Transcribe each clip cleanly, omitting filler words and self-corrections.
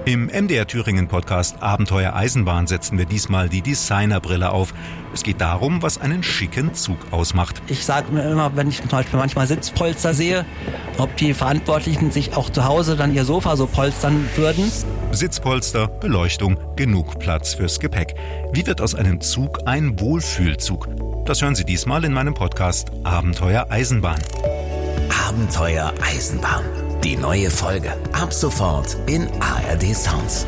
Im MDR Thüringen Podcast Abenteuer Eisenbahn setzen wir diesmal die Designerbrille auf. Es geht darum, was einen schicken Zug ausmacht. Ich sage mir immer, wenn ich zum Beispiel manchmal Sitzpolster sehe, ob die Verantwortlichen sich auch zu Hause dann ihr Sofa so polstern würden. Sitzpolster, Beleuchtung, genug Platz fürs Gepäck. Wie wird aus einem Zug ein Wohlfühlzug? Das hören Sie diesmal in meinem Podcast Abenteuer Eisenbahn. Abenteuer Eisenbahn. Die neue Folge ab sofort in ARD Sounds.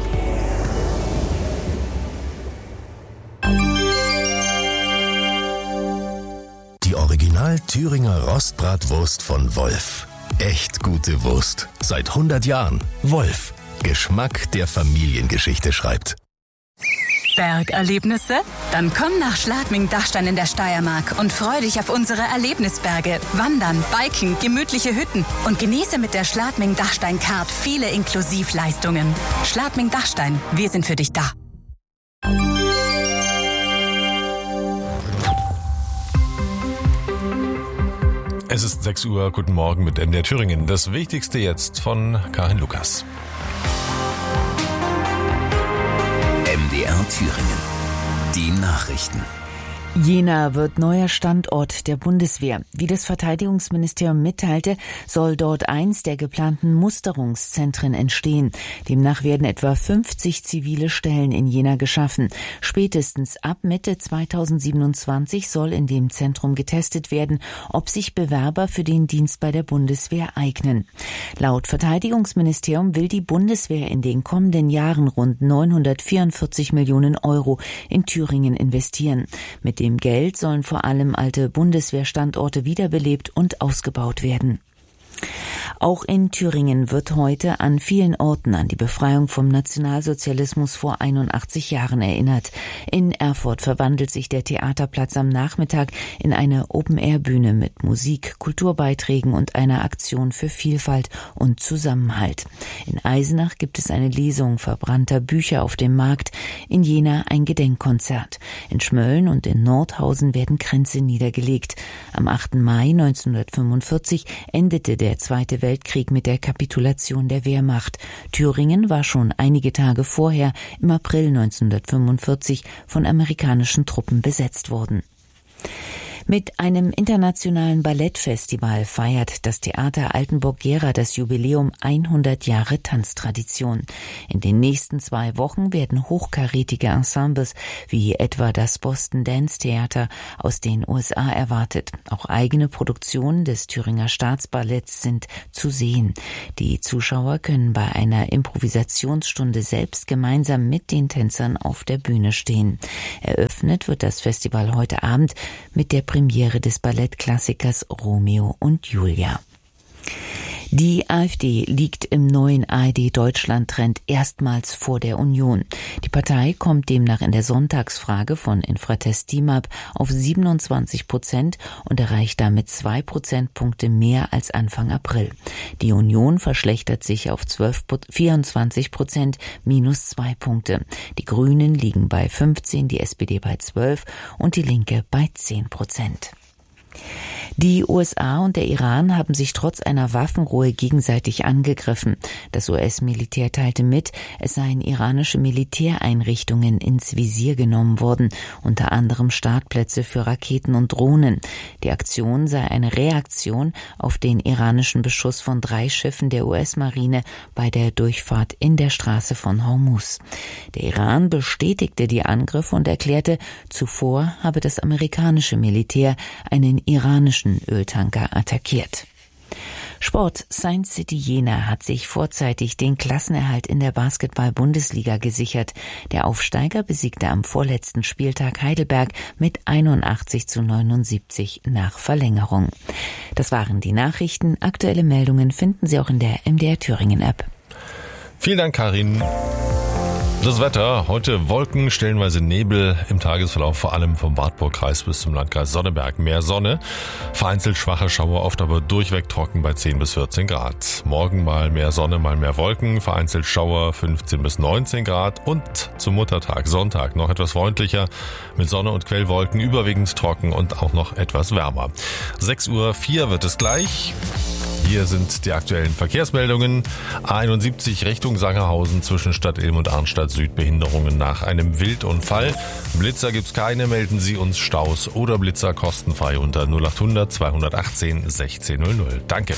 Die Original Thüringer Rostbratwurst von Wolf. Echt gute Wurst. Seit 100 Jahren. Wolf. Geschmack, der Familiengeschichte schreibt. Bergerlebnisse? Dann komm nach Schladming-Dachstein in der Steiermark und freu dich auf unsere Erlebnisberge. Wandern, Biken, gemütliche Hütten und genieße mit der Schladming-Dachstein-Card viele Inklusivleistungen. Schladming-Dachstein, wir sind für dich da. Es ist 6 Uhr, guten Morgen mit MDR Thüringen. Das Wichtigste jetzt von Karin Lukas. MDR Thüringen. Die Nachrichten. Jena wird neuer Standort der Bundeswehr. Wie das Verteidigungsministerium mitteilte, soll dort eins der geplanten Musterungszentren entstehen. Demnach werden etwa 50 zivile Stellen in Jena geschaffen. Spätestens ab Mitte 2027 soll in dem Zentrum getestet werden, ob sich Bewerber für den Dienst bei der Bundeswehr eignen. Laut Verteidigungsministerium will die Bundeswehr in den kommenden Jahren rund 944 Millionen Euro in Thüringen investieren. Mit dem Geld sollen vor allem alte Bundeswehrstandorte wiederbelebt und ausgebaut werden. Auch in Thüringen wird heute an vielen Orten an die Befreiung vom Nationalsozialismus vor 81 Jahren erinnert. In Erfurt verwandelt sich der Theaterplatz am Nachmittag in eine Open-Air-Bühne mit Musik, Kulturbeiträgen und einer Aktion für Vielfalt und Zusammenhalt. In Eisenach gibt es eine Lesung verbrannter Bücher auf dem Markt, in Jena ein Gedenkkonzert. In Schmölln und in Nordhausen werden Kränze niedergelegt. Am 8. Mai 1945 endete der Zweite Weltkrieg mit der Kapitulation der Wehrmacht. Thüringen war schon einige Tage vorher, im April 1945, von amerikanischen Truppen besetzt worden. Mit einem internationalen Ballettfestival feiert das Theater Altenburg-Gera das Jubiläum 100 Jahre Tanztradition. In den nächsten 2 Wochen werden hochkarätige Ensembles wie etwa das Boston Dance Theater aus den USA erwartet. Auch eigene Produktionen des Thüringer Staatsballetts sind zu sehen. Die Zuschauer können bei einer Improvisationsstunde selbst gemeinsam mit den Tänzern auf der Bühne stehen. Eröffnet wird das Festival heute Abend mit der Premiere des Ballettklassikers Romeo und Julia. Die AfD liegt im neuen ARD-Deutschland-Trend erstmals vor der Union. Die Partei kommt demnach in der Sonntagsfrage von Infratest DIMAP auf 27% und erreicht damit 2 Prozentpunkte mehr als Anfang April. Die Union verschlechtert sich auf 24%, minus 2 Punkte. Die Grünen liegen bei 15, die SPD bei 12 und die Linke bei 10%. Die USA und der Iran haben sich trotz einer Waffenruhe gegenseitig angegriffen. Das US-Militär teilte mit, es seien iranische Militäreinrichtungen ins Visier genommen worden, unter anderem Startplätze für Raketen und Drohnen. Die Aktion sei eine Reaktion auf den iranischen Beschuss von 3 Schiffen der US-Marine bei der Durchfahrt in der Straße von Hormuz. Der Iran bestätigte die Angriffe und erklärte, zuvor habe das amerikanische Militär einen iranischen Öltanker attackiert. Sport. Science City Jena hat sich vorzeitig den Klassenerhalt in der Basketball-Bundesliga gesichert. Der Aufsteiger besiegte am vorletzten Spieltag Heidelberg mit 81:79 nach Verlängerung. Das waren die Nachrichten. Aktuelle Meldungen finden Sie auch in der MDR Thüringen App. Vielen Dank, Karin. Das Wetter, heute Wolken, stellenweise Nebel im Tagesverlauf, vor allem vom Wartburgkreis bis zum Landkreis Sonneberg. Mehr Sonne, vereinzelt schwache Schauer, oft aber durchweg trocken bei 10 bis 14 Grad. Morgen mal mehr Sonne, mal mehr Wolken, vereinzelt Schauer 15 bis 19 Grad und zum Muttertag, Sonntag, noch etwas freundlicher mit Sonne und Quellwolken, überwiegend trocken und auch noch etwas wärmer. 6:04 wird es gleich. Hier sind die aktuellen Verkehrsmeldungen. A71 Richtung Sangerhausen zwischen Stadt Ilm und Arnstadt Süd, Behinderungen nach einem Wildunfall. Blitzer gibt's keine, melden Sie uns Staus oder Blitzer kostenfrei unter 0800 218 1600. Danke.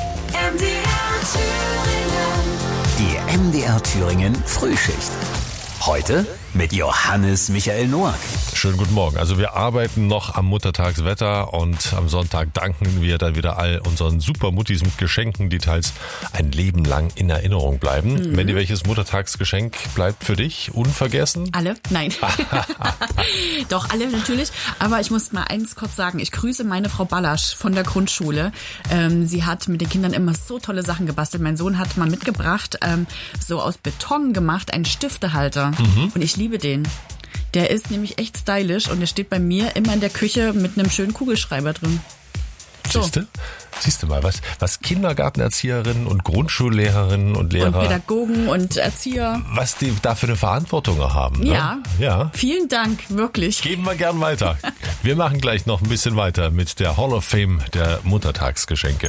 Die MDR Thüringen Frühschicht. Heute mit Johannes Michael Noack. Schönen guten Morgen. Also wir arbeiten noch am Muttertagswetter und am Sonntag danken wir dann wieder all unseren Supermuttis mit Geschenken, die teils ein Leben lang in Erinnerung bleiben. Wendy, welches Muttertagsgeschenk bleibt für dich unvergessen? Alle? Nein. Doch, alle natürlich. Aber ich muss mal eins kurz sagen. Ich grüße meine Frau Ballasch von der Grundschule. Sie hat mit den Kindern immer so tolle Sachen gebastelt. Mein Sohn hat mal mitgebracht, so aus Beton gemacht, einen Stiftehalter. Und ich liebe den. Der ist nämlich echt stylisch und der steht bei mir immer in der Küche mit einem schönen Kugelschreiber drin. So. Siehst du mal, was Kindergartenerzieherinnen und Grundschullehrerinnen und Lehrer... Und Pädagogen und Erzieher. Was die da für eine Verantwortung haben. Ne? Ja. Vielen Dank, wirklich. Geben wir gern weiter. Wir machen gleich noch ein bisschen weiter mit der Hall of Fame der Muttertagsgeschenke.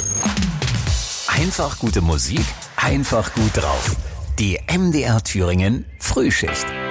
Einfach gute Musik, einfach gut drauf. Die MDR Thüringen Frühschicht.